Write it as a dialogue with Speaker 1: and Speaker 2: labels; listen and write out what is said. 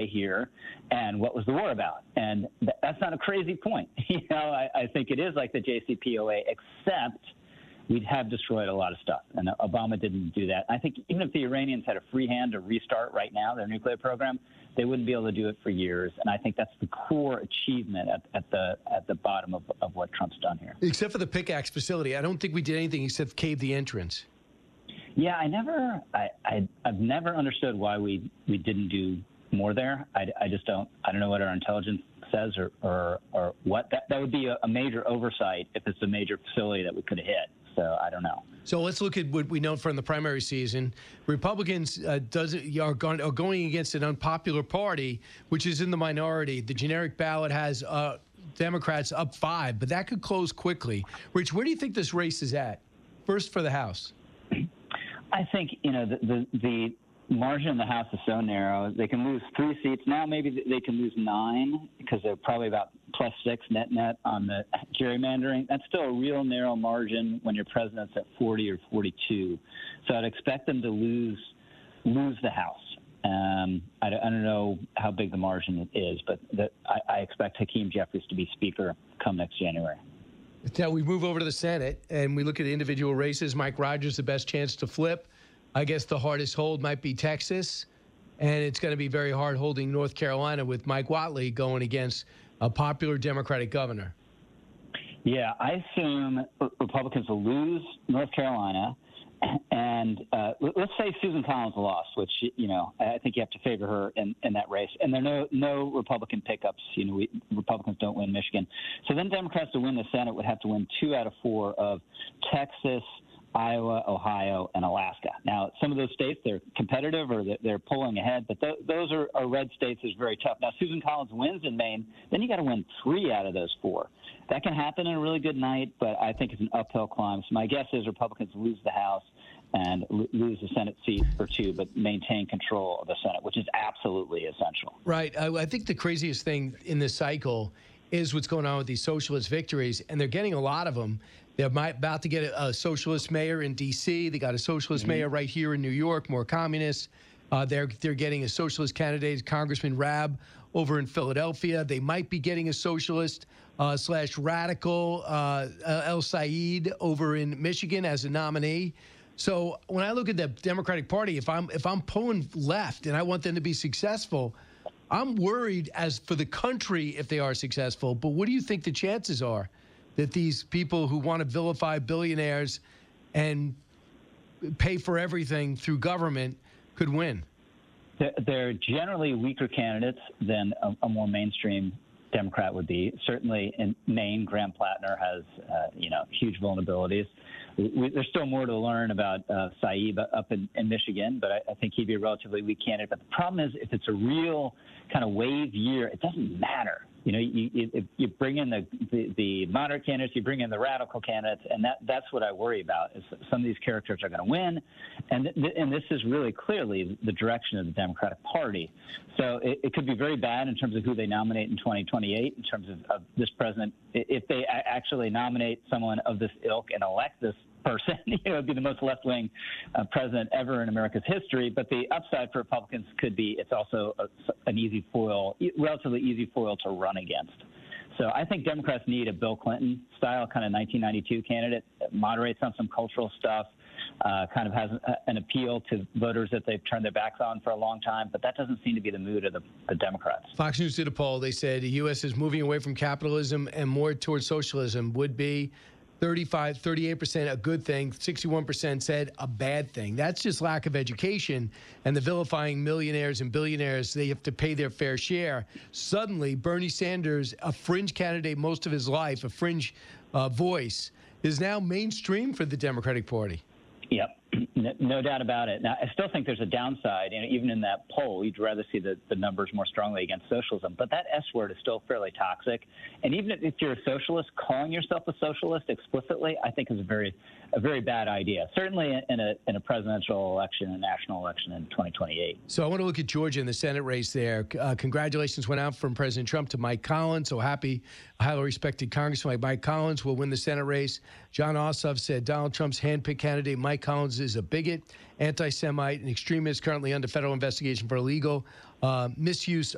Speaker 1: here, and what was the war about? And that's not a crazy point. I think it is like the JCPOA, except we have destroyed a lot of stuff, and Obama didn't do that. I think even if the Iranians had a free hand to restart right now their nuclear program, they wouldn't be able to do it for years. And I think that's the core achievement at the bottom of what Trump's done here.
Speaker 2: Except for the pickaxe facility, I don't think we did anything except cave the entrance.
Speaker 1: Yeah, I've never understood why we didn't do more there. I just don't. I don't know what our intelligence says or what. That would be a major oversight if it's a major facility that we could have hit. So I don't know.
Speaker 2: So let's look at what we know from the primary season. Republicans are going against an unpopular party, which is in the minority. The generic ballot has Democrats up 5, but that could close quickly. Rich, where do you think this race is at? First for the House.
Speaker 1: I think, the margin in the House is so narrow. They can lose 3 seats. Now maybe they can lose 9 because they're probably about +6 net on the gerrymandering. That's still a real narrow margin when your president's at 40 or 42. So I'd expect them to lose the House. I don't know how big the margin is, but I expect Hakeem Jeffries to be Speaker come next January.
Speaker 2: Now we move over to the Senate and we look at individual races. Mike Rogers, the best chance to flip. I guess the hardest hold might be Texas, and it's going to be very hard holding North Carolina with Mike Whatley going against a popular Democratic governor.
Speaker 1: Yeah, I assume Republicans will lose North Carolina, and let's say Susan Collins lost, which I think you have to favor her in that race. And there are no Republican pickups. Republicans don't win Michigan, so then Democrats to win the Senate would have to win 2 out of 4 of Texas, Iowa, Ohio, and Alaska. Now, some of those states, they're competitive or they're pulling ahead, but those are red states. Is very tough. Now, Susan Collins wins in Maine, then you got to win 3 out of those 4. That can happen in a really good night, but I think it's an uphill climb. So my guess is Republicans lose the House and lose the Senate seat or 2, but maintain control of the Senate, which is absolutely essential.
Speaker 2: Right. I think the craziest thing in this cycle is what's going on with these socialist victories, and they're getting a lot of them. They're about to get a socialist mayor in D.C. They got a socialist mayor right here in New York, more communist. They're getting a socialist candidate, Congressman Rabb, over in Philadelphia. They might be getting a socialist / radical El Said over in Michigan as a nominee. So when I look at the Democratic Party, if I'm pulling left and I want them to be successful, I'm worried as for the country if they are successful. But what do you think the chances are that these people who want to vilify billionaires and pay for everything through government could win?
Speaker 1: They're generally weaker candidates than a more mainstream Democrat would be. Certainly in Maine, Graham Plattner has, huge vulnerabilities. There's still more to learn about Said up in Michigan, but I think he'd be a relatively weak candidate. But the problem is if it's a real kind of wave year, it doesn't matter. You bring in the moderate candidates, you bring in the radical candidates, and that's what I worry about. Is some of these characters are going to win, and this is really clearly the direction of the Democratic Party. So it could be very bad in terms of who they nominate in 2028, in terms of this president. If they actually nominate someone of this ilk and elect this person, it would be the most left-wing president ever in America's history. But the upside for Republicans could be it's also an easy foil, relatively easy foil to run against. So I think Democrats need a Bill Clinton-style kind of 1992 candidate that moderates on some cultural stuff, kind of has an appeal to voters that they've turned their backs on for a long time. But that doesn't seem to be the mood of the Democrats.
Speaker 2: Fox News did a poll. They said the U.S. is moving away from capitalism and more towards socialism. Would be 38% a good thing, 61% said a bad thing. That's just lack of education and the vilifying millionaires and billionaires. They have to pay their fair share. Suddenly, Bernie Sanders, a fringe candidate most of his life, a fringe voice, is now mainstream for the Democratic Party.
Speaker 1: Yep, no doubt about it. Now, I still think there's a downside. Even in that poll, you'd rather see the numbers more strongly against socialism. But that S word is still fairly toxic. And even if you're a socialist, calling yourself a socialist explicitly, I think is a very bad idea. Certainly in a presidential election, a national election in 2028.
Speaker 2: So I want to look at Georgia in the Senate race there. Congratulations went out from President Trump to Mike Collins. So happy, highly respected Congressman like Mike Collins will win the Senate race. John Ossoff said Donald Trump's handpicked candidate, Mike Collins, is a bigot, anti-Semite, and extremist currently under federal investigation for illegal misuse